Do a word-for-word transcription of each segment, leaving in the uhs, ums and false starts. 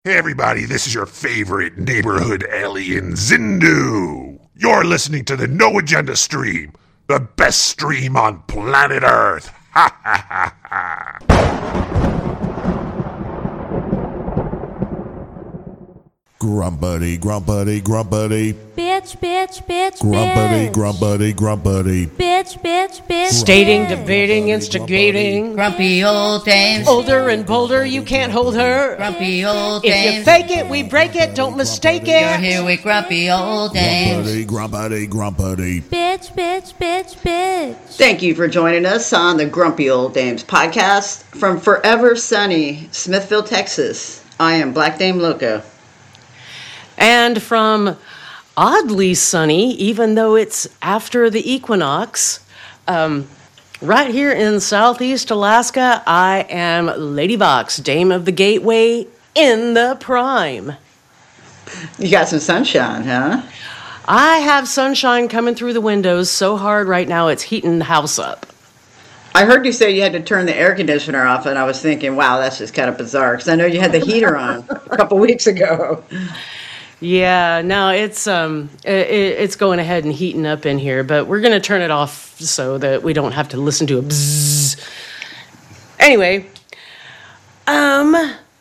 Hey everybody, this is your favorite neighborhood alien, Zindu. You're listening to the No Agenda stream, the best stream on planet Earth. Ha ha ha ha. Grumpity, grumpity, grumpity. Bitch, bitch, bitch, Grumpity, bitch. grumpity, grumpity. Bitch, bitch, bitch. Stating, bitch. debating, instigating. Grumpy old dames. Older and bolder, you can't hold her. Grumpy old If dames. you fake it, we break it, don't mistake You're it. here with grumpy old dames. Grumpity, grumpity, grumpity. Bitch, bitch, bitch, bitch. Thank you for joining us on the Grumpy Old Dames podcast from forever sunny Smithville, Texas. I am Black Dame Loco. And from oddly sunny, even though it's after the equinox, um, right here in Southeast Alaska, I am Lady Vox, Dame of the Gateway in the prime. You got some sunshine, huh? I have sunshine coming through the windows so hard right now it's heating the house up. I heard you say you had to turn the air conditioner off, and I was thinking, wow, that's just kind of bizarre, because I know you had the heater on a couple weeks ago. Yeah, no, it's um, it, it's going ahead and heating up in here, but we're gonna turn it off so that we don't have to listen to a bzzz. Anyway, um,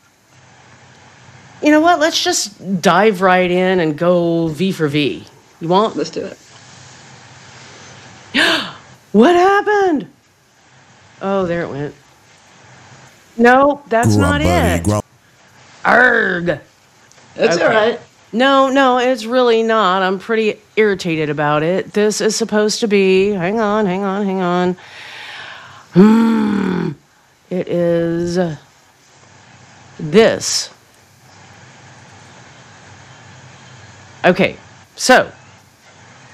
you know what? Let's just dive right in and go V for V. You want? Let's do it. What happened? Oh, there it went. No, that's not Grumpity, it. grump- Arg. That's Okay. all right. No, no, it's really not. I'm pretty irritated about it. This is supposed to be. Hang on, hang on, hang on. Hmm. It is this. Okay, so